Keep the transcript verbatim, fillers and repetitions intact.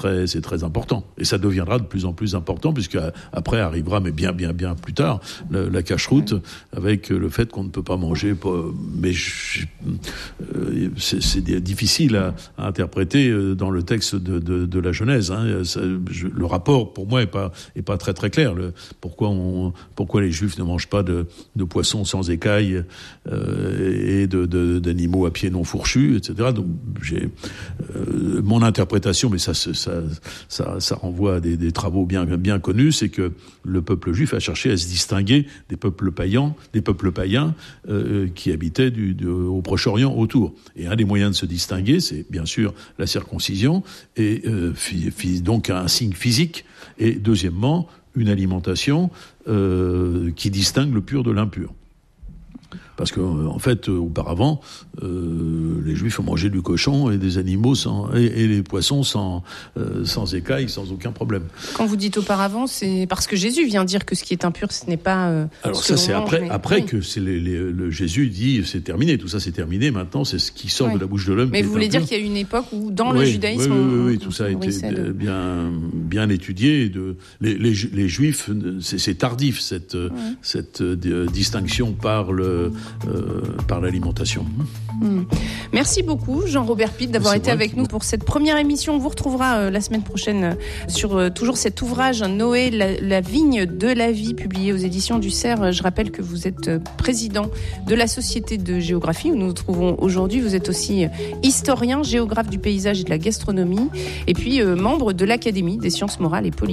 Très, c'est très important. Et ça deviendra de plus en plus important, puisque après arrivera, mais bien, bien, bien plus tard, la, la cache-route, avec le fait qu'on ne peut pas manger. Mais je, c'est, c'est difficile à, à interpréter dans le texte de, de, de la Genèse. Hein. Ça, je, le rapport, pour moi, est pas, est pas très, très clair. Le, pourquoi, on, pourquoi les Juifs ne mangent pas de, de poissons sans écailles euh, et de, de, d'animaux à pieds non fourchus, et cetera. Donc, j'ai euh, mon interprétation, mais ça, ça Ça, ça, ça renvoie à des, des travaux bien, bien connus, c'est que le peuple juif a cherché à se distinguer des peuples païens, des peuples païens euh, qui habitaient du, du, au Proche-Orient autour. Et un des moyens de se distinguer, c'est bien sûr la circoncision, et euh, fi, fi, donc un signe physique, et deuxièmement, une alimentation euh, qui distingue le pur de l'impur. Parce qu'en en fait, euh, auparavant, euh, les Juifs ont mangé du cochon et des animaux sans, et, et les poissons sans, euh, sans écailles, sans aucun problème. Quand vous dites auparavant, c'est parce que Jésus vient dire que ce qui est impur, ce n'est pas. Euh, Alors ce ça, que c'est mange, après, mais... après oui. que c'est les, les, le Jésus dit c'est terminé. Tout ça, c'est terminé. Maintenant, c'est ce qui sort oui. de la bouche de l'homme. Mais qui vous est voulez impur. dire qu'il y a eu une époque où, dans oui, le judaïsme, oui, oui, oui, oui, on, tout ça a été de... bien, bien étudié. De, les, les, les Juifs, c'est, c'est tardif cette, oui. cette euh, distinction par le, euh, par l'alimentation. Mmh. Merci beaucoup Jean-Robert Pitt d'avoir été avec nous pour cette première émission. On vous retrouvera euh, la semaine prochaine euh, sur euh, toujours cet ouvrage Noé, la, la vigne de la vie, publié aux éditions du Cerf. Je rappelle que vous êtes euh, président de la Société de géographie où nous nous trouvons aujourd'hui. Vous êtes aussi euh, historien, géographe du paysage et de la gastronomie et puis euh, membre de l'Académie des sciences morales et politiques.